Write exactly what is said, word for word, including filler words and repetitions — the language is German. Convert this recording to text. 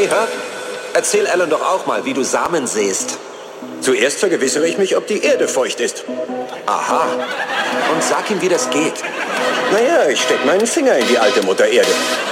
Hey, Herb, erzähl Alan doch auch mal, wie du Samen säst. Zuerst vergewissere ich mich, ob die Erde feucht ist. Aha. Und sag ihm, wie das geht. Naja, ich steck meinen Finger in die alte Mutter Erde.